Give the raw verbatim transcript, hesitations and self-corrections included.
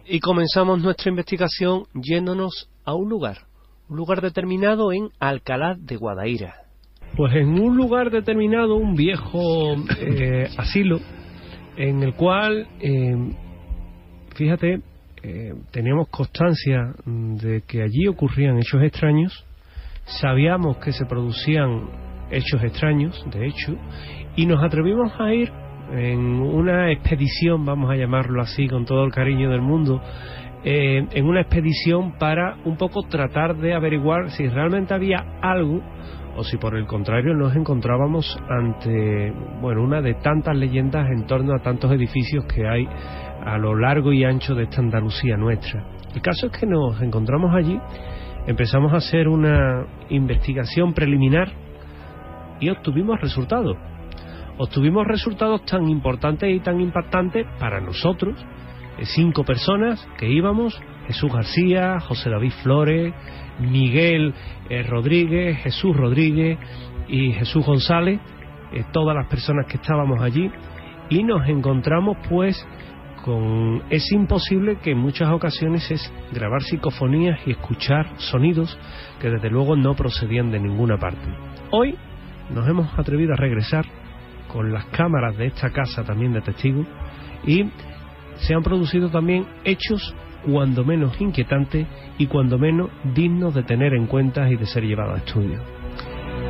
Y comenzamos nuestra investigación yéndonos a un lugar, un lugar determinado en Alcalá de Guadaira. Pues en un lugar determinado, un viejo eh, asilo, en el cual, eh, fíjate, eh, teníamos constancia de que allí ocurrían hechos extraños, sabíamos que se producían hechos extraños, de hecho, y nos atrevimos a ir en una expedición, vamos a llamarlo así con todo el cariño del mundo, eh, en una expedición para un poco tratar de averiguar si realmente había algo o si por el contrario nos encontrábamos ante, bueno, una de tantas leyendas en torno a tantos edificios que hay a lo largo y ancho de esta Andalucía nuestra. El caso es que nos encontramos allí, empezamos a hacer una investigación preliminar y obtuvimos resultados. Obtuvimos resultados tan importantes y tan impactantes para nosotros, cinco personas que íbamos: Jesús García, José David Flores, Miguel eh, Rodríguez, Jesús Rodríguez y Jesús González, eh, todas las personas que estábamos allí, y nos encontramos pues con ese imposible que en muchas ocasiones es grabar psicofonías y escuchar sonidos que desde luego no procedían de ninguna parte. Hoy nos hemos atrevido a regresar con las cámaras de esta casa también de testigos, y se han producido también hechos cuando menos inquietantes y cuando menos dignos de tener en cuenta y de ser llevados a estudio.